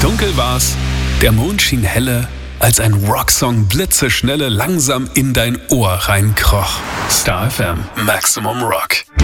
Dunkel war's, der Mond schien helle, als ein Rocksong blitzeschnelle langsam in dein Ohr reinkroch. Star FM, Maximum Rock.